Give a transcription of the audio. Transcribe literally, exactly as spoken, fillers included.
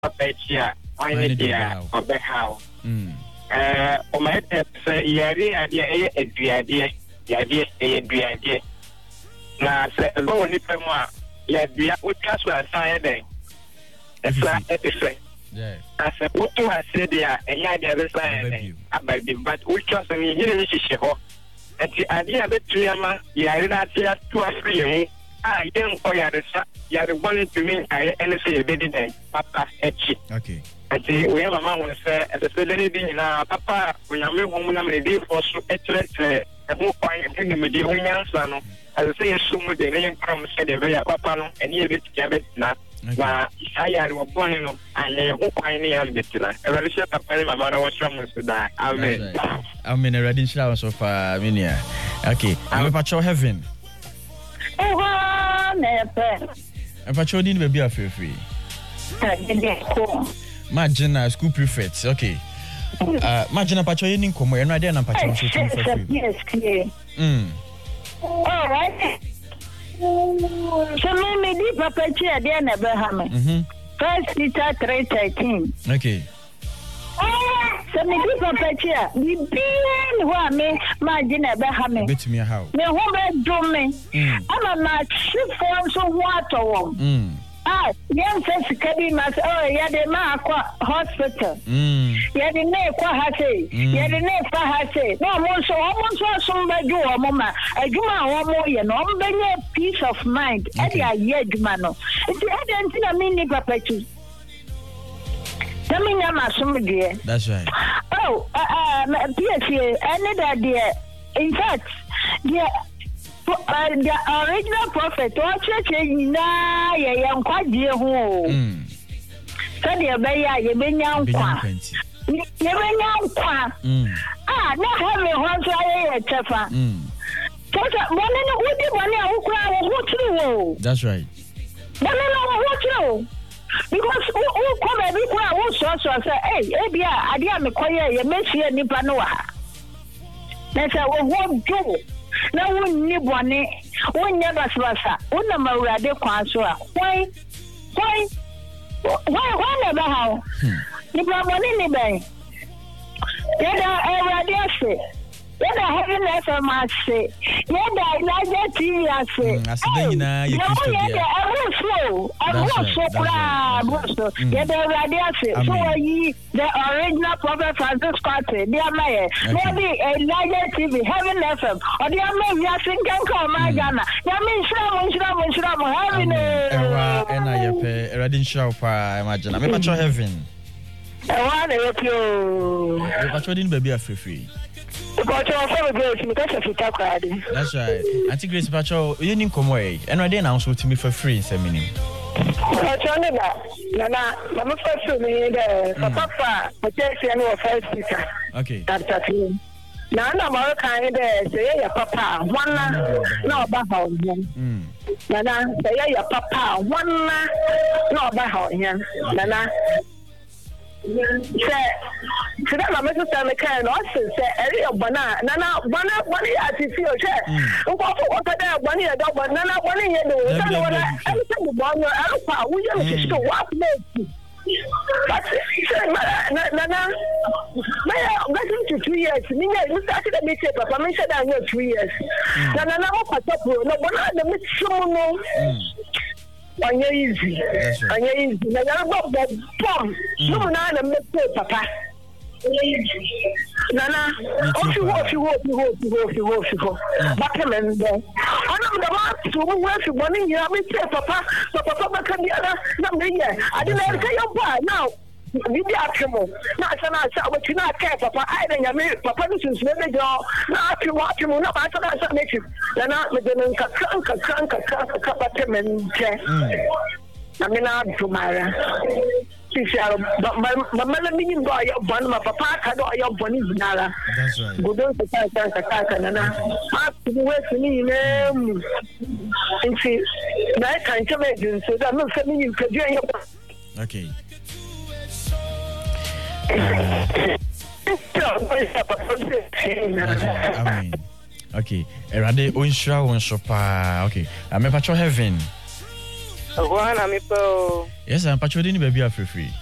Papatia, why dear, or the how. Uh, or my say, Yari, idea, a idea, the idea, a idea. Now, say, go on, if I'm one, yet we are with Casper, Saturday. That's right, that's yeah. I said, what do I say there? And yeah, the other side, but we trust me, you know, and the idea of the Triama, yeah, I didn't say two or three. I don't know you are wanting to mean I say a baby name, Papa Etchi. Okay. I see we have a man who said, as a celebrity now, Papa, we are moving on the day for so excellent, and more point and bring me the only answer. As I say, so much the name from said the very Papa, and you bit Gabet now. Now, I was born in and who pioneer the Tilla. I really shut up, my mother was from to die. Amen. I'm in a reading shower so far, Minia. Okay, I'm a patrol heaven. Oh, never. A patrol didn't be a free free. Imagine school prefects, okay. Uh, imagine a patrol in Como and I didn't patrol shooting for free. Yes, clear. Hmm. All right. So maybe the Papa Chia, dear Abraham. First Peter three thirteen. Okay. So maybe Papa Chia, the being who I may imagine Abraham. Bet me how. The woman do me. I'm not sure for so water. Ah, young says, Cabby must, oh, yeah, the Marqua Hospital. Yeah, the name Quahase. Yeah, the name Quahase. No, more so almost was somebody do a moment. I do my one more, you know, a peace of mind. Eddie, I yet, mano. It's the other I mean, Papa. Tell me, I'm a somebody. That's right. Oh, uh, P S A, any idea. In fact, yeah. Uh, the original prophet, what church na ye yan kwaje ho. Mm. So the be ye be nyan kwa. Ye be nyan kwa. Mm. Ah, na have me ho so ye tefa. Mm. So so money no udi money a wo kura wo tru. That's right. Money no wo tru. Because who come e bi kura wo so so say, "Hey, e bia ade a me koye ye mehie nipa no wa." Na say wo ho do. Na wonni bone wonnya basbasa wonna mawurade kwan so a why why why why never how ni bone ni ben yeda awurade ase yeda heaven F M ase yeda Elijah T V ase asida nyina ye Kristo bia yeda aruso aruso kura aruso yeda awurade ase so yi the original prophet Francis Kwate dia maye maybe Elijah T V heaven F M or dia maye we are singing come my Ghana ya me shira mo shira mo shira mo heaven ewa ena ye pe ready show pa imagine me pacho heaven ewa na ye pio me pacho din baby afefi pacho for Grace me ka fita kwade. That's right. Auntie Grace pacho you nin komo e eno dey na so to me for free seminim. Pacho ne na na na na first me the papa for church and we first speaker. Okay. That's it. Na na mo kan dey say ya papa one na oba ha ohia. Mm. Na na say ya papa one na oba ha ohia. Na na say today my message say me kan no say eri obana na na bana bana ya ti fi o say nko fo ko da bana ya do bana na bana ye do so na wala e say do bana e pa wo ye ti to wa plate but na na na my getting to two years me me started me say papa me say that you two years na na na mo pata pro no bana na me so no anya easy anya easy na na bo bom no na na me say papa Nana, oh, you walk, you walk, you walk, you walk, you walk, you walk. But I'm in there. I know the one to work for one year. I mean, papa, papa, can the other number here. I didn't say your boy now. We be at him. Not so much, but you not care, papa. I didn't mean, papa, this is maybe your not you watch him, not I don't make you. Then I'm with the trunk, a trunk, a trunk, a cup of him and I mean, I'm to Mara. But my mother meaning go your bun, my papa can go your bunny nala. That's right. Go down to Kaka and I wait for me. And see, I can't imagine, so I'm not sending you because you're okay. Amen. Okay. Erade Oinshra one shopa. Okay. I'm a patro heaven. One amipo. Yes, I'm patrolling baby free free.